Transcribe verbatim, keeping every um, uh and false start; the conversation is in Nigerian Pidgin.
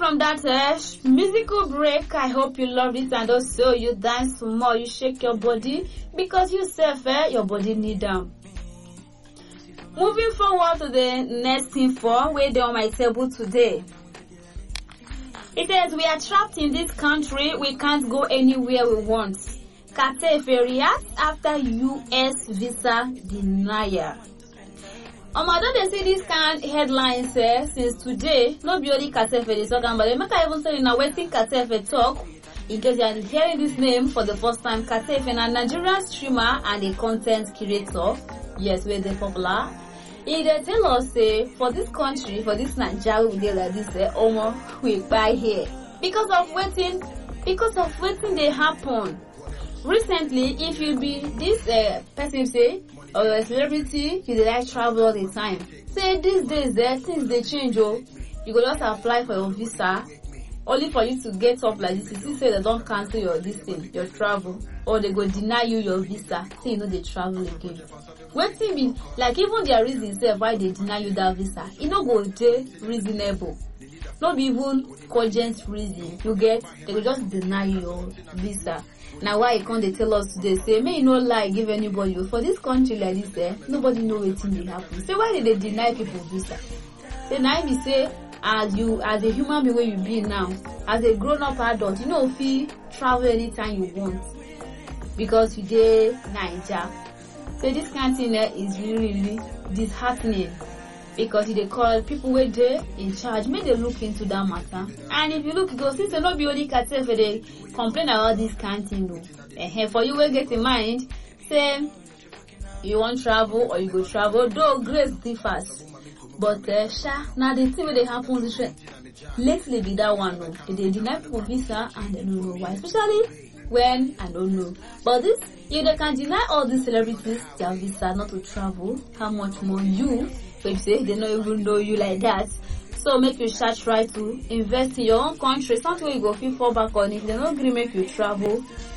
from that uh, musical break, I hope you love it and also you dance more, you shake your body because you self, eh, your body need them. Moving forward to the next info, where they on my table today. It says we are trapped in this country, we can't go anywhere we want. Katefe reacts after U S visa denial. Um, I don't see this kind of headlines eh, since today. Not be only Katefe they talking, but make I even tell you now waiting Katefe talk. In case you are hearing this name for the first time, Katefe, a Nigerian streamer and a content creator. Yes, we're the popular. He dey tell us say uh, for this country, for this Nigeria we dey like this, uh, omo we buy here because of waiting, because of waiting they happen. Recently, if you be this uh, person say or a celebrity, you dey like travel all the time. Say these days, uh, things they change. Oh, you go just apply for your visa, only for you to get up like this. You say they don't cancel your this thing, your travel, or they go deny you your visa. Say you know they travel again. Wetin be like even their reason sef why they deny you that visa, e no go dey reasonable. No be even cogent reason. You get, they go just deny you your visa. Now why you can't they tell us today say may you no lie give anybody for this country like this eh, nobody know wetin dey happen. Say why did they deny people visa? Say now be say as you as a human being where you be now, as a grown up adult, you know if you travel anytime you want because you dey Naija. So this kind of thing eh, is really, really disheartening because they call people where they in charge, may they look into that matter. And if you look, you go see, so not be only Katefe they complain about this kind of thing. Uh, for you, will get in mind, say you want travel or you go travel, though grace differs. But uh, sha, now the thing where they happen this way, lately be that one. No, they deny people visa and they don't know why, especially when I don't know. But this, if they can deny all these celebrities their visa not to travel, how much more you, so you say they don't even know you like that. So make you start try to invest in your own country, something where you go feel fall back on. If they don't agree make you travel,